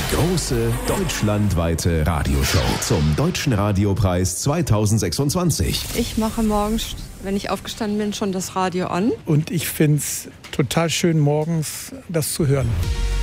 Die große deutschlandweite Radioshow zum Deutschen Radiopreis 2026. Ich mache morgens, wenn ich aufgestanden bin, schon das Radio an. Und ich finde es total schön, morgens das zu hören.